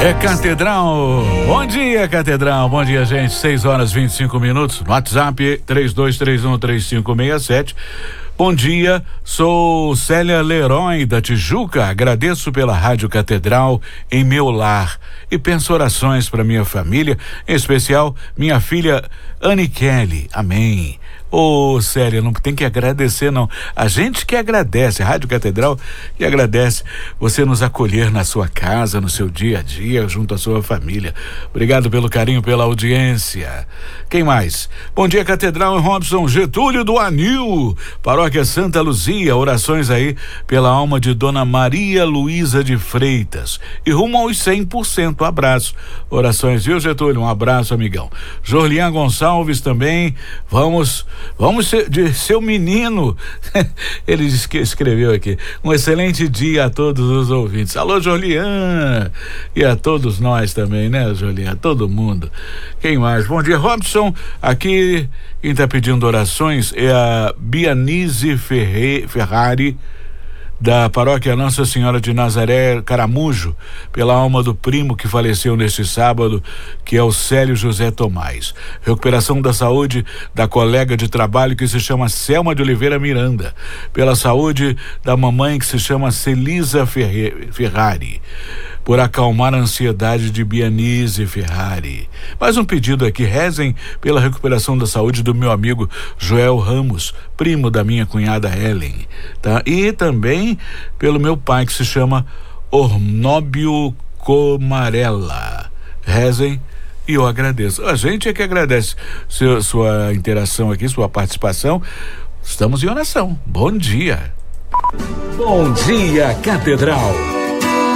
É Catedral. Bom dia, Catedral. Bom dia, gente. 6h25. No WhatsApp 32313567. Bom dia, sou Célia Leroy da Tijuca, agradeço pela Rádio Catedral em meu lar e penso orações para minha família, em especial minha filha Anne Kelly, amém. Ô, Célia, não tem que agradecer não, a gente que agradece, a Rádio Catedral que agradece você nos acolher na sua casa, no seu dia a dia, junto à sua família. Obrigado pelo carinho, pela audiência. Quem mais? Bom dia, Catedral, Robson Getúlio do Anil, Paróquia Santa Luzia, orações aí pela alma de Dona Maria Luísa de Freitas e rumo aos 100%, abraço, orações, viu, Getúlio? Um abraço, amigão. Jorlian Gonçalves também, vamos ser de seu menino, ele escreveu aqui, um excelente dia a todos os ouvintes. Alô, Jorlian, e a todos nós também, né, Jorlian, todo mundo. Quem mais? Bom dia, Robson, aqui quem está pedindo orações é a Bianise Ferrari, da Paróquia Nossa Senhora de Nazaré, Caramujo, pela alma do primo que faleceu neste sábado, que é o Célio José Tomás. Recuperação da saúde da colega de trabalho que se chama Selma de Oliveira Miranda, pela saúde da mamãe que se chama Celisa Ferrari, por acalmar a ansiedade de Bianise Ferrari. Mais um pedido aqui, rezem pela recuperação da saúde do meu amigo Joel Ramos, primo da minha cunhada Ellen, tá? E também pelo meu pai que se chama Ornóbio Comarella. Rezem e eu agradeço. A gente é que agradece sua interação aqui, sua participação. Estamos em oração. Bom dia. Bom dia, Catedral.